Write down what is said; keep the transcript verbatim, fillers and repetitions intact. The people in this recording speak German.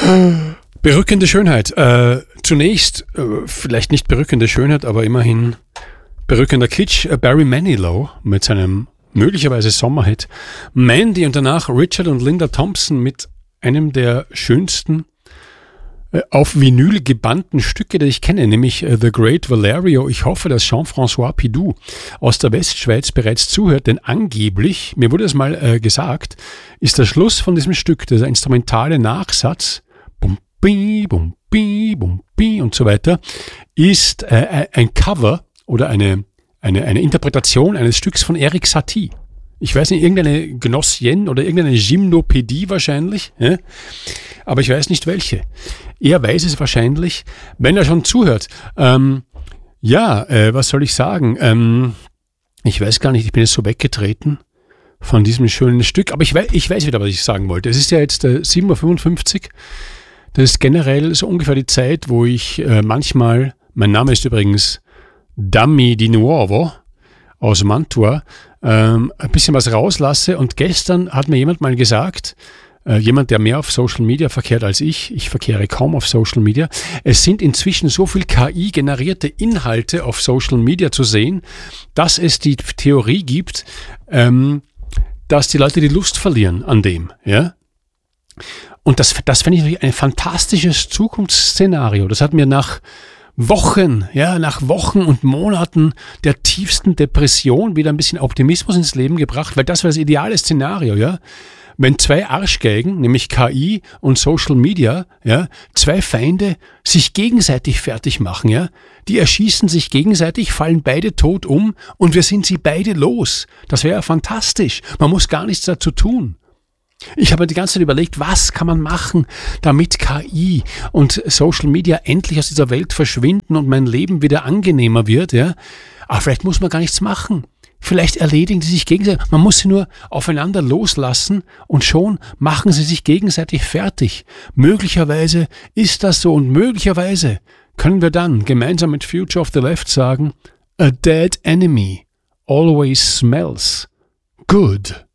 Berückende Schönheit. Äh, zunächst, äh, vielleicht nicht berückende Schönheit, aber immerhin berückender Kitsch. Äh, Barry Manilow mit seinem möglicherweise Sommerhit Mandy und danach Richard und Linda Thompson mit einem der schönsten äh, auf Vinyl gebannten Stücke, die ich kenne, nämlich äh, The Great Valerio. Ich hoffe, dass Jean-François Pidou aus der Westschweiz bereits zuhört, denn angeblich, mir wurde das mal äh, gesagt, ist der Schluss von diesem Stück, dieser instrumentale Nachsatz, bum, bi, bum, bi, bum, bi und so weiter, ist äh, ein Cover oder eine, eine, eine Interpretation eines Stücks von Erik Satie. Ich weiß nicht, irgendeine Gnossienne oder irgendeine Gymnopädie wahrscheinlich, ja? Aber ich weiß nicht welche. Er weiß es wahrscheinlich, wenn er schon zuhört. Ähm, ja, äh, was soll ich sagen? Ähm, ich weiß gar nicht, ich bin jetzt so weggetreten von diesem schönen Stück, aber ich weiß, ich weiß wieder, was ich sagen wollte. Es ist ja jetzt äh, sieben Uhr fünfundfünfzig. Das ist generell so ungefähr die Zeit, wo ich äh, manchmal, mein Name ist übrigens Dammi Di Nuovo aus Mantua, ähm, ein bisschen was rauslasse. Und gestern hat mir jemand mal gesagt, äh, jemand, der mehr auf Social Media verkehrt als ich, ich verkehre kaum auf Social Media, es sind inzwischen so viel K I-generierte Inhalte auf Social Media zu sehen, dass es die Theorie gibt, ähm, dass die Leute die Lust verlieren an dem, ja. Und das, das finde ich natürlich ein fantastisches Zukunftsszenario. Das hat mir nach Wochen, ja, nach Wochen und Monaten der tiefsten Depression wieder ein bisschen Optimismus ins Leben gebracht, weil das war das ideale Szenario, ja. Wenn zwei Arschgeigen, nämlich K I und Social Media, ja, zwei Feinde sich gegenseitig fertig machen, ja, die erschießen sich gegenseitig, fallen beide tot um und wir sind sie beide los. Das wäre ja fantastisch. Man muss gar nichts dazu tun. Ich habe die ganze Zeit überlegt, was kann man machen, damit K I und Social Media endlich aus dieser Welt verschwinden und mein Leben wieder angenehmer wird, ja. Aber vielleicht muss man gar nichts machen. Vielleicht erledigen sie sich gegenseitig. Man muss sie nur aufeinander loslassen und schon machen sie sich gegenseitig fertig. Möglicherweise ist das so und möglicherweise können wir dann gemeinsam mit Future of the Left sagen, a dead enemy always smells good.